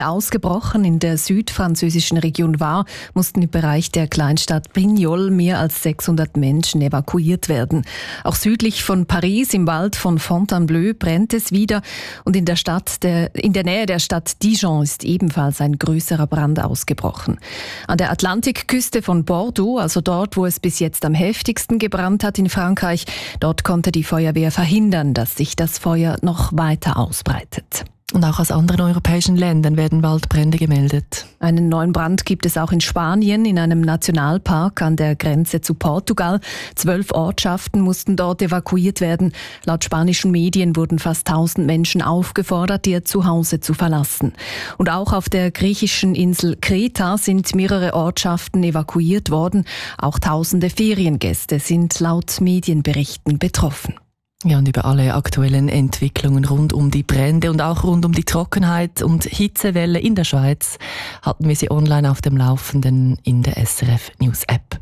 Ausgebrochen in der südfranzösischen Region Var mussten im Bereich der Kleinstadt Brignoles mehr als 600 Menschen evakuiert werden. Auch südlich von Paris im Wald von Fontainebleau brennt es wieder und in der Nähe der Stadt Dijon ist ebenfalls ein größerer Brand ausgebrochen. An der Atlantikküste von Bordeaux, also dort, wo es bis jetzt am heftigsten gebrannt hat in Frankreich, dort konnte die Feuerwehr verhindern, dass sich das Feuer noch weiter ausbreitet. Und auch aus anderen europäischen Ländern werden Waldbrände gemeldet. Einen neuen Brand gibt es auch in Spanien, in einem Nationalpark an der Grenze zu Portugal. 12 Ortschaften mussten dort evakuiert werden. Laut spanischen Medien wurden fast 1000 Menschen aufgefordert, ihr Zuhause zu verlassen. Und auch auf der griechischen Insel Kreta sind mehrere Ortschaften evakuiert worden. Auch tausende Feriengäste sind laut Medienberichten betroffen. Ja, und über alle aktuellen Entwicklungen rund um die Brände und auch rund um die Trockenheit und Hitzewelle in der Schweiz halten wir Sie online auf dem Laufenden in der SRF News App.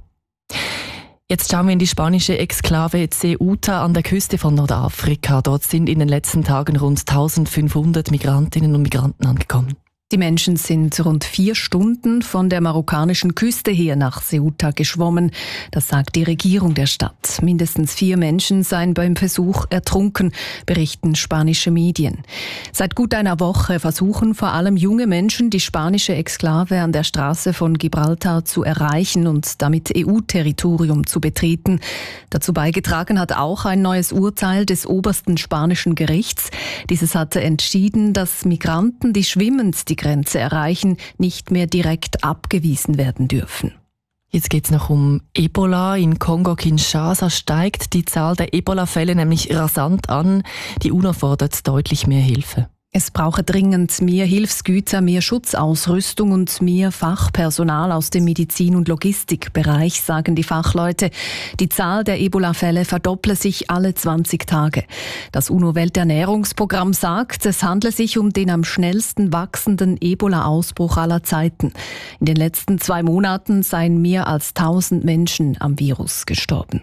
Jetzt schauen wir in die spanische Exklave Ceuta an der Küste von Nordafrika. Dort sind in den letzten Tagen rund 1500 Migrantinnen und Migranten angekommen. Die Menschen sind rund 4 Stunden von der marokkanischen Küste her nach Ceuta geschwommen. Das sagt die Regierung der Stadt. Mindestens 4 Menschen seien beim Versuch ertrunken, berichten spanische Medien. Seit gut einer Woche versuchen vor allem junge Menschen, die spanische Exklave an der Straße von Gibraltar zu erreichen und damit EU-Territorium zu betreten. Dazu beigetragen hat auch ein neues Urteil des obersten spanischen Gerichts. Dieses hatte entschieden, dass Migranten, die schwimmend die Grenze erreichen, nicht mehr direkt abgewiesen werden dürfen. Jetzt geht es noch um Ebola. In Kongo-Kinshasa steigt die Zahl der Ebola-Fälle nämlich rasant an. Die UNO fordert deutlich mehr Hilfe. Es brauche dringend mehr Hilfsgüter, mehr Schutzausrüstung und mehr Fachpersonal aus dem Medizin- und Logistikbereich, sagen die Fachleute. Die Zahl der Ebola-Fälle verdopple sich alle 20 Tage. Das UNO-Welternährungsprogramm sagt, es handle sich um den am schnellsten wachsenden Ebola-Ausbruch aller Zeiten. In den letzten 2 Monaten seien mehr als 1000 Menschen am Virus gestorben.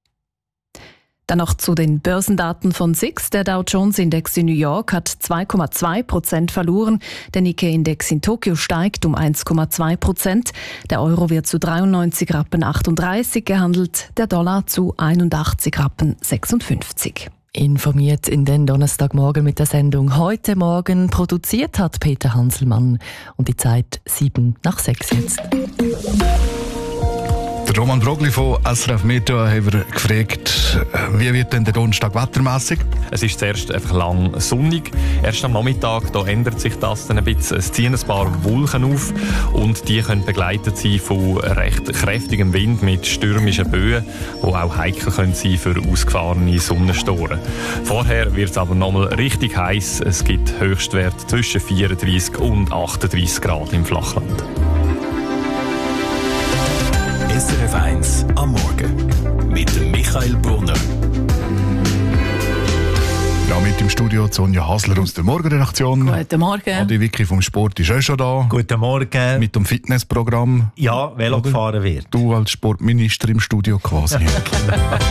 Dann noch zu den Börsendaten von SIX. Der Dow Jones Index in New York hat 2,2% verloren. Der Nikkei-Index in Tokio steigt um 1,2%. Der Euro wird zu 93,38 Rappen gehandelt, der Dollar zu 81,56 Rappen. Informiert in den Donnerstagmorgen mit der Sendung «Heute Morgen». Produziert hat Peter Hanselmann. Und die Zeit 7:06 jetzt. Der Roman Brogli von SRF Meteo haben wir gefragt, wie wird denn der Donnerstag wettermässig? Es ist zuerst einfach lang sonnig. Erst am Nachmittag da ändert sich das dann ein bisschen. Es ziehen ein paar Wolken auf und die können begleitet sein von recht kräftigem Wind mit stürmischen Böen, die auch heikel können sein für ausgefahrene Sonnenstoren. Vorher wird es aber nochmal richtig heiß. Es gibt Höchstwerte zwischen 34 und 38 Grad im Flachland. SRF 1 am Morgen mit dem Michael Brunner. Ja, mit im Studio Sonja Hasler aus der Morgenredaktion. Guten Morgen. Adi Vicky vom Sport ist auch schon da. Guten Morgen. Mit dem Fitnessprogramm. Ja, Velo gefahren wird. Du als Sportminister im Studio quasi.